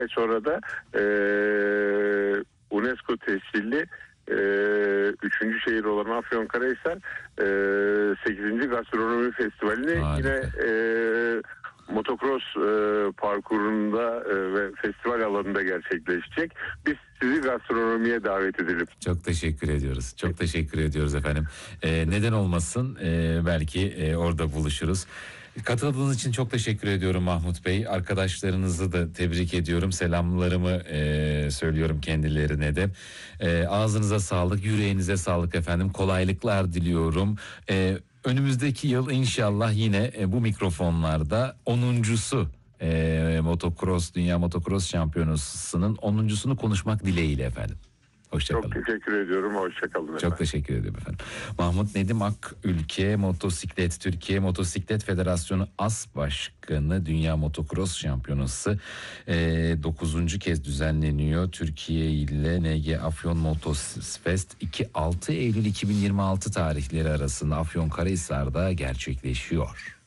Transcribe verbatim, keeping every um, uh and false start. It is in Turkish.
sonra da e, UNESCO tescilli e, üçüncü şehir olan Afyonkarahisar e, sekizinci Gastronomi Festivali'ni Harika. yine e, motocross e, parkurunda e, ve festival alanında gerçekleşecek. Biz sizi gastronomiye davet edelim. Çok teşekkür ediyoruz. Çok teşekkür ediyoruz efendim. Ee, neden olmasın? Ee, belki e, orada buluşuruz. Katıldığınız için çok teşekkür ediyorum Mahmut Bey. Arkadaşlarınızı da tebrik ediyorum. Selamlarımı e, söylüyorum kendilerine de. E, ağzınıza sağlık, yüreğinize sağlık efendim. Kolaylıklar diliyorum. E, önümüzdeki yıl inşallah yine e, bu mikrofonlarda onuncusu e, motocross, Dünya Motocross Şampiyonası'nın onuncusunu konuşmak dileğiyle efendim. Hoşçakalın. Çok teşekkür ediyorum. Hoşçakalın efendim. Çok teşekkür ediyorum efendim. Mahmut Nedim Ak, Ülke Motosiklet Türkiye Motosiklet Federasyonu As Başkanı. Dünya Motocross Şampiyonası e, dokuzuncu kez düzenleniyor. Türkiye ile N G Afyon Motofest iki altı Eylül iki bin yirmi altı tarihleri arasında Afyonkarahisar'da gerçekleşiyor.